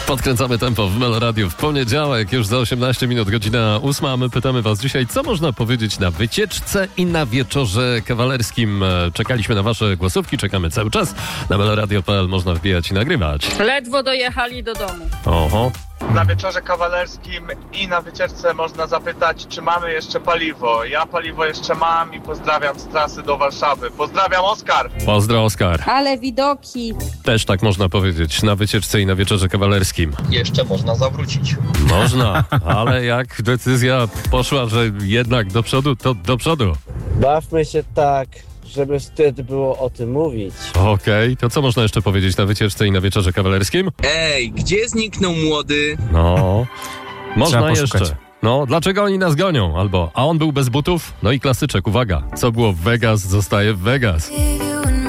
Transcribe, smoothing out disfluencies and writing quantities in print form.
Podkręcamy tempo w Meloradiu w poniedziałek, już za 18 minut, godzina 8, a my pytamy was dzisiaj, co można powiedzieć na wycieczce i na wieczorze kawalerskim. Czekaliśmy na wasze głosówki, czekamy cały czas. Na meloradio.pl można wbijać i nagrywać. Ledwo dojechali do domu. Oho. Na wieczorze kawalerskim i na wycieczce można zapytać, czy mamy jeszcze paliwo. Ja paliwo jeszcze mam i pozdrawiam z trasy do Warszawy. Pozdrawiam, Oskar! Pozdro, Oskar. Ale widoki. Też tak można powiedzieć na wycieczce i na wieczorze kawalerskim. Jeszcze można zawrócić. Można, ale jak decyzja poszła, że jednak do przodu, to do przodu. Bawmy się tak, żeby wstyd było o tym mówić. Okej, to co można jeszcze powiedzieć na wycieczce i na wieczorze kawalerskim? Ej, gdzie zniknął młody? No, można Trzeba poszukać. jeszcze. No, dlaczego oni nas gonią? Albo, a on był bez butów? No i klasyczek, uwaga, co było w Vegas, zostaje w Vegas.